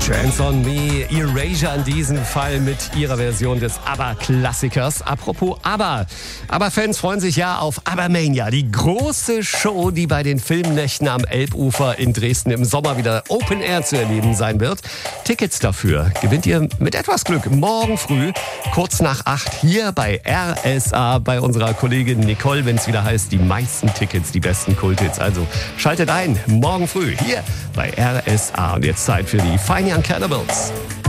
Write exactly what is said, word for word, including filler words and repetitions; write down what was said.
Chance on Me, Erasure in diesem Fall mit ihrer Version des ABBA-Klassikers. Apropos ABBA. ABBA-Fans freuen sich ja auf ABBA-Mania, die große Show, die bei den Filmnächten am Elbufer in Dresden im Sommer wieder Open Air zu erleben sein wird. Tickets dafür gewinnt ihr mit etwas Glück morgen früh, kurz nach acht, hier bei R S A, bei unserer Kollegin Nicole, wenn es wieder heißt, die meisten Tickets, die besten Kulthits. Also schaltet ein, morgen früh, hier bei R S A. Und jetzt Zeit für die Fine Young Cannibals.